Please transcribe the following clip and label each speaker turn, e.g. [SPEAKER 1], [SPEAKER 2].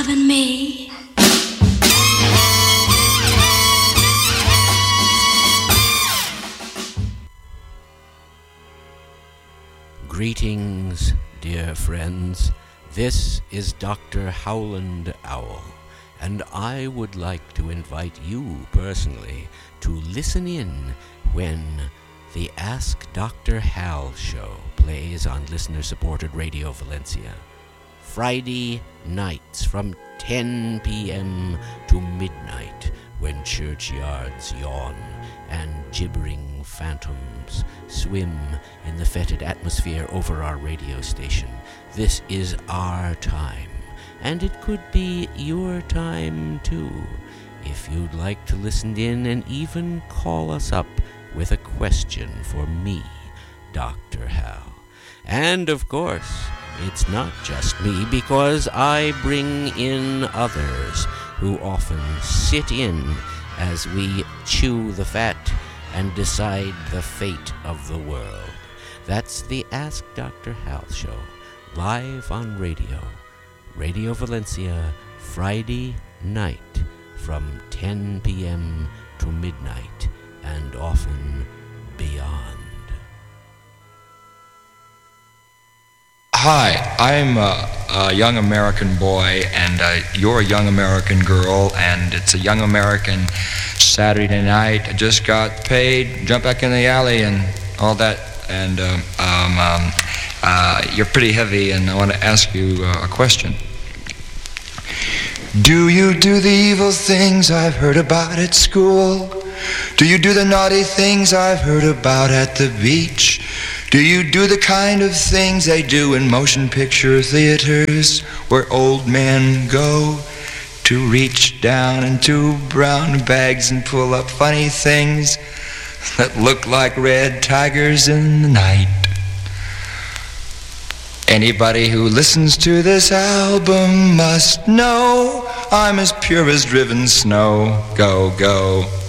[SPEAKER 1] loving me.
[SPEAKER 2] Greetings, dear friends. This is Dr. Howland Owl, and I would like to invite you personally to listen in when the Ask Dr. Hal show plays on listener-supported Radio Valencia. Friday nights from 10 p.m. to midnight, when churchyards yawn and gibbering phantoms swim in the fetid atmosphere over our radio station. This is our time, and it could be your time too, if you'd like to listen in and even call us up with a question for me, Dr. Hal. And of course, it's not just me, because I bring in others who often sit in as we chew the fat and decide the fate of the world. That's the Ask Dr. Hal show, live on Radio Valencia, Friday night from 10 p.m. to midnight, and often beyond.
[SPEAKER 3] Hi, I'm a young American boy, and you're a young American girl, and it's a young American Saturday night. I just got paid, jump back in the alley and all that, and you're pretty heavy, and I want to ask you a question. Do you do the evil things I've heard about at school? Do you do the naughty things I've heard about at the beach? Do you do the kind of things they do in motion picture theaters, where old men go to reach down into brown bags and pull up funny things that look like red tigers in the night? Anybody who listens to this album must know I'm as pure as driven snow. Go, go.